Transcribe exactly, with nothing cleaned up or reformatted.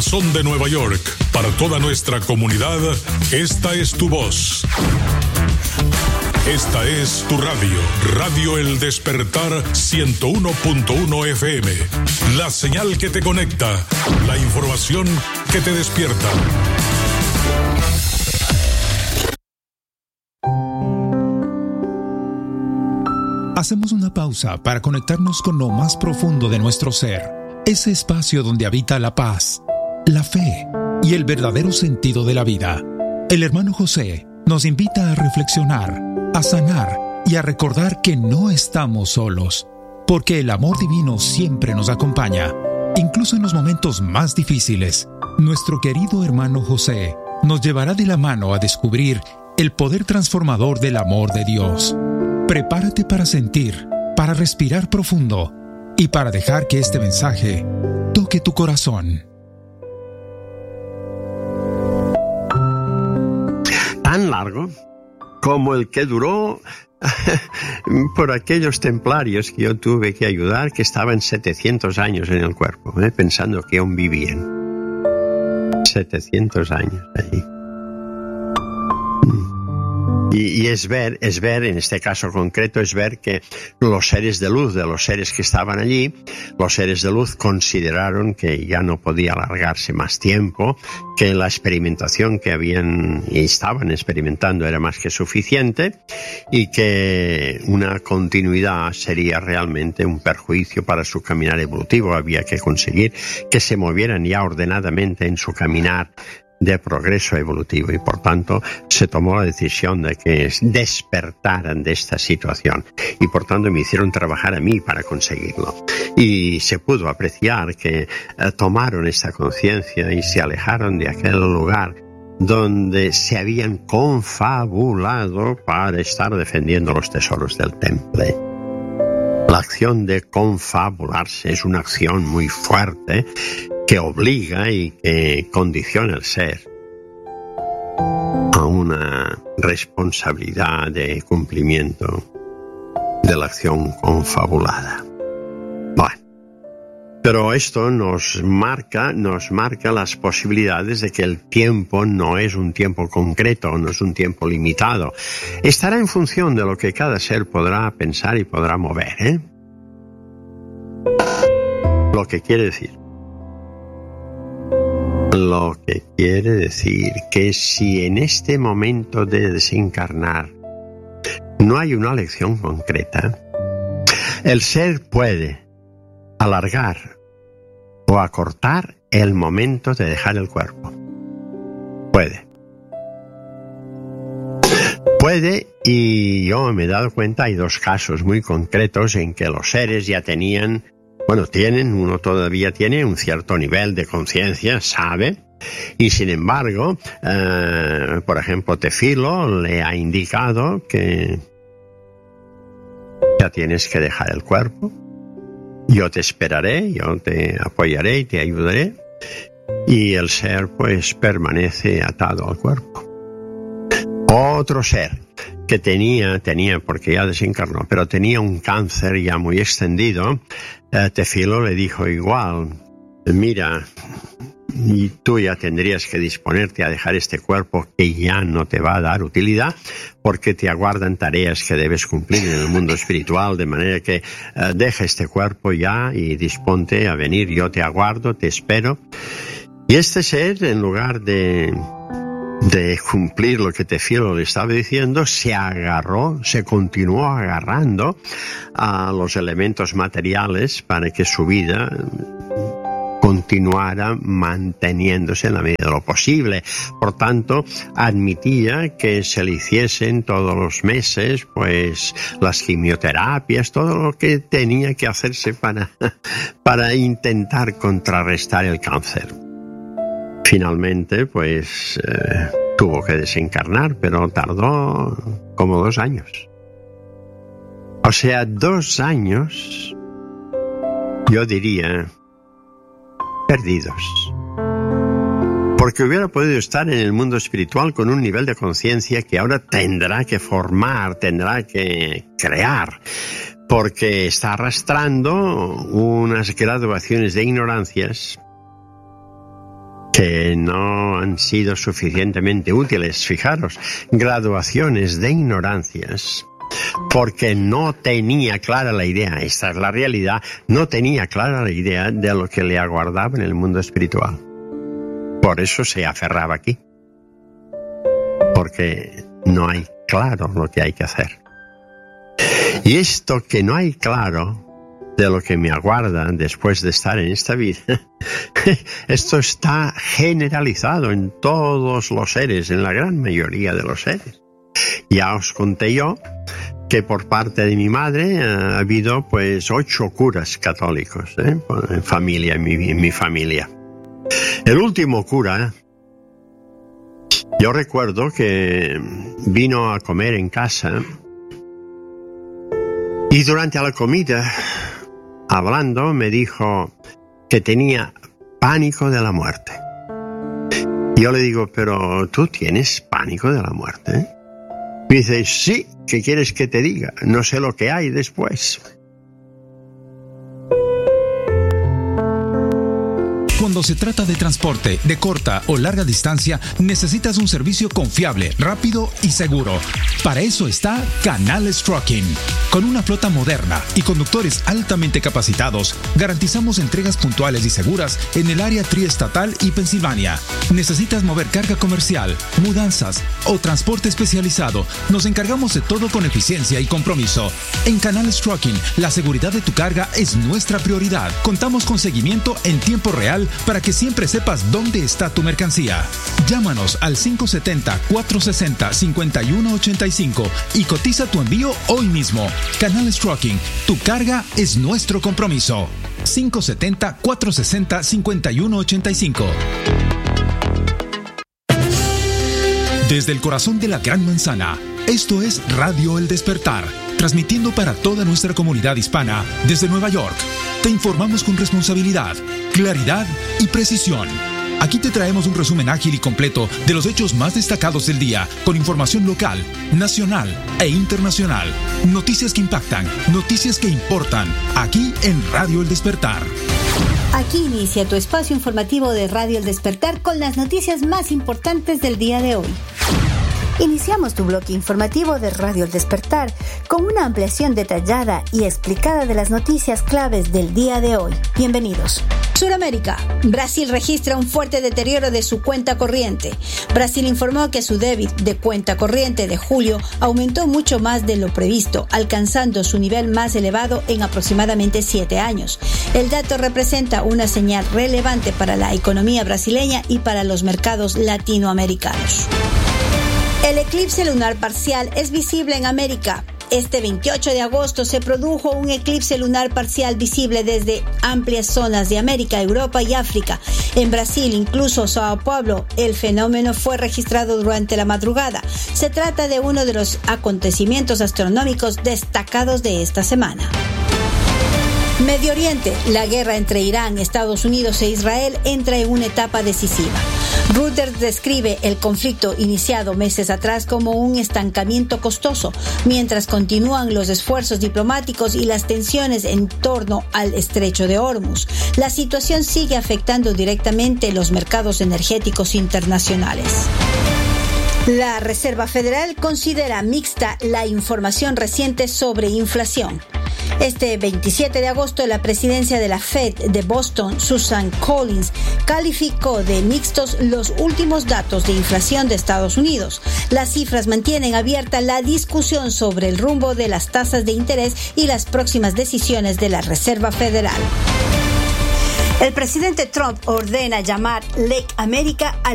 Son de Nueva York, para toda nuestra comunidad, esta es tu voz. Esta es tu radio, Radio El Despertar ciento uno punto uno F M. La señal que te conecta, la información que te despierta. Hacemos una pausa para conectarnos con lo más profundo de nuestro ser, ese espacio donde habita la paz, la fe y el verdadero sentido de la vida. El hermano José nos invita a reflexionar, a sanar y a recordar que no estamos solos, porque el amor divino siempre nos acompaña, incluso en los momentos más difíciles. Nuestro querido hermano José nos llevará de la mano a descubrir el poder transformador del amor de Dios. Prepárate para sentir, para respirar profundo y para dejar que este mensaje toque tu corazón. Tan largo como el que duró por aquellos templarios que yo tuve que ayudar, que estaban setecientos años en el cuerpo, ¿eh? Pensando que aún vivían. setecientos años allí. Y, y es ver, es ver, en este caso concreto, es ver que los seres de luz, de los seres que estaban allí, los seres de luz consideraron que ya no podía alargarse más tiempo, que la experimentación que habían y estaban experimentando era más que suficiente y que una continuidad sería realmente un perjuicio para su caminar evolutivo. Había que conseguir que se movieran ya ordenadamente en su caminar de progreso evolutivo y por tanto se tomó la decisión de que despertaran de esta situación y por tanto me hicieron trabajar a mí para conseguirlo y se pudo apreciar que eh, tomaron esta conciencia y se alejaron de aquel lugar donde se habían confabulado para estar defendiendo los tesoros del temple. La acción de confabularse es una acción muy fuerte que obliga y que condiciona al ser a una responsabilidad de cumplimiento de la acción confabulada. Bueno, pero esto nos marca, nos marca las posibilidades de que el tiempo no es un tiempo concreto, no es un tiempo limitado. Estará en función de lo que cada ser podrá pensar y podrá mover, ¿eh? Lo que quiere decir Lo que quiere decir que si en este momento de desencarnar no hay una lección concreta, el ser puede alargar o acortar el momento de dejar el cuerpo. Puede. Puede, y yo me he dado cuenta, hay dos casos muy concretos en que los seres ya tenían, bueno, tienen, uno todavía tiene un cierto nivel de conciencia, sabe, y sin embargo, eh, por ejemplo, Tefilo le ha indicado que ya tienes que dejar el cuerpo, yo te esperaré, yo te apoyaré y te ayudaré, y el ser pues permanece atado al cuerpo. Otro ser que tenía, tenía porque ya desencarnó, pero tenía un cáncer ya muy extendido, eh, Tefilo le dijo igual, mira, y tú ya tendrías que disponerte a dejar este cuerpo que ya no te va a dar utilidad porque te aguardan tareas que debes cumplir en el mundo espiritual, de manera que eh, deja este cuerpo ya y disponte a venir, yo te aguardo, te espero. Y este ser, en lugar de de cumplir lo que Tefilo le estaba diciendo, se agarró, se continuó agarrando a los elementos materiales para que su vida continuara manteniéndose en la medida de lo posible. Por tanto, admitía que se le hiciesen todos los meses pues las quimioterapias, todo lo que tenía que hacerse para, para intentar contrarrestar el cáncer. Finalmente, pues, eh, tuvo que desencarnar, pero tardó como dos años. O sea, dos años, yo diría, perdidos. Porque hubiera podido estar en el mundo espiritual con un nivel de conciencia que ahora tendrá que formar, tendrá que crear, porque está arrastrando unas graduaciones de ignorancias que no han sido suficientemente útiles. Fijaros, graduaciones de ignorancias, porque no tenía clara la idea, esta es la realidad, no tenía clara la idea de lo que le aguardaba en el mundo espiritual. Por eso se aferraba aquí, porque no hay claro lo que hay que hacer. Y esto que no hay claro de lo que me aguarda después de estar en esta vida, esto está generalizado en todos los seres, en la gran mayoría de los seres. Ya os conté yo que por parte de mi madre eh, ha habido pues ocho curas católicos ¿eh? en familia, en mi, en mi familia. El último cura, yo recuerdo que vino a comer en casa y durante la comida, hablando, me dijo que tenía pánico de la muerte. Y yo le digo, pero ¿tú tienes pánico de la muerte? Me dice, sí, ¿qué quieres que te diga? No sé lo que hay después. Cuando se trata de transporte de corta o larga distancia, necesitas un servicio confiable, rápido y seguro. Para eso está Canales Trucking. Con una flota moderna y conductores altamente capacitados, garantizamos entregas puntuales y seguras en el área triestatal y Pensilvania. ¿Necesitas mover carga comercial, mudanzas o transporte especializado? Nos encargamos de todo con eficiencia y compromiso. En Canales Trucking, la seguridad de tu carga es nuestra prioridad. Contamos con seguimiento en tiempo real para que siempre sepas dónde está tu mercancía. Llámanos al cinco siete cero, cuatro seis cero, cinco uno ocho cinco y cotiza tu envío hoy mismo. Canales Trucking, tu carga es nuestro compromiso. cinco siete cero, cuatro seis cero, cinco uno ocho cinco. Desde el corazón de la Gran Manzana, esto es Radio El Despertar, transmitiendo para toda nuestra comunidad hispana desde Nueva York. Te informamos con responsabilidad, claridad y precisión. Aquí te traemos un resumen ágil y completo de los hechos más destacados del día, con información local, nacional e internacional. Noticias que impactan, noticias que importan, aquí en Radio El Despertar. Aquí inicia tu espacio informativo de Radio El Despertar con las noticias más importantes del día de hoy. Iniciamos tu bloque informativo de Radio El Despertar con una ampliación detallada y explicada de las noticias claves del día de hoy. Bienvenidos. Suramérica. Brasil registra un fuerte deterioro de su cuenta corriente. Brasil informó que su débito de cuenta corriente de julio aumentó mucho más de lo previsto, alcanzando su nivel más elevado en aproximadamente siete años. El dato representa una señal relevante para la economía brasileña y para los mercados latinoamericanos. El eclipse lunar parcial es visible en América. Este veintiocho de agosto se produjo un eclipse lunar parcial visible desde amplias zonas de América, Europa y África. En Brasil, incluso Sao Paulo, el fenómeno fue registrado durante la madrugada. Se trata de uno de los acontecimientos astronómicos destacados de esta semana. Medio Oriente. La guerra entre Irán, Estados Unidos e Israel entra en una etapa decisiva. Reuters describe el conflicto iniciado meses atrás como un estancamiento costoso, mientras continúan los esfuerzos diplomáticos y las tensiones en torno al estrecho de Hormuz. La situación sigue afectando directamente los mercados energéticos internacionales. La Reserva Federal considera mixta la información reciente sobre inflación. Este veintisiete de agosto, la presidencia de la Fed de Boston, Susan Collins, calificó de mixtos los últimos datos de inflación de Estados Unidos. Las cifras mantienen abierta la discusión sobre el rumbo de las tasas de interés y las próximas decisiones de la Reserva Federal. El presidente Trump ordena llamar Lake America al